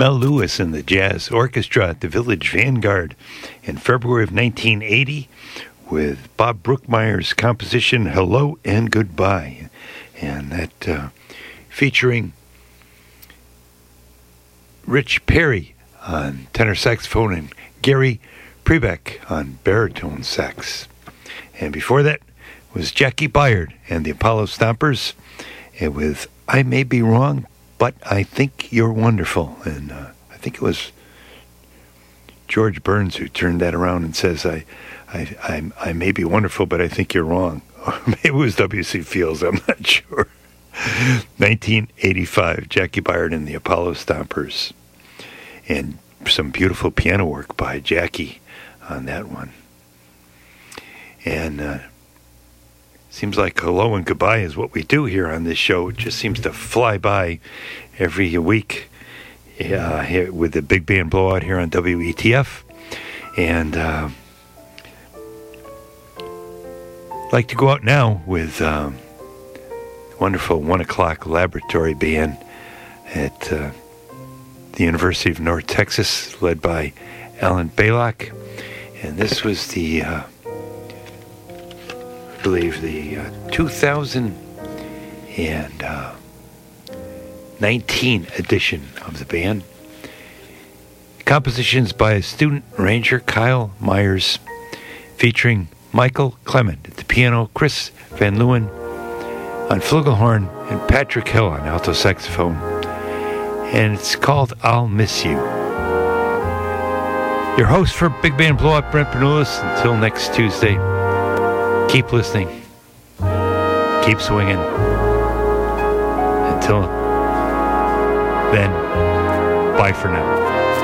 Mel Lewis and the Jazz Orchestra at the Village Vanguard in February of 1980 with Bob Brookmeyer's composition Hello and Goodbye, and that featuring Rich Perry on tenor saxophone and Gary Prebeck on baritone sax. And before that was Jackie Byard and the Apollo Stompers with I May Be Wrong, But I Think You're Wonderful. And I think it was George Burns who turned that around and says, I may be wonderful, but I think you're wrong. Or maybe it was W.C. Fields, I'm not sure. 1985, Jackie Byard and the Apollo Stompers. And some beautiful piano work by Jackie on that one. And seems like hello and goodbye is what we do here on this show. It just seems to fly by every week here with the Big Band Blowout here on WETF. And I'd like to go out now with wonderful 1 o'clock laboratory band at the University of North Texas, led by Alan Baylock. And this was the, I believe, the 2019 edition of the band. Compositions by student arranger Kyle Myers, featuring Michael Clement at the piano, Chris Van Leeuwen on flugelhorn, and Patrick Hill on alto saxophone. And it's called I'll Miss You. Your host for Big Band Blowout, Brent Bernulis. Until next Tuesday, keep listening, keep swinging. Until then, bye for now.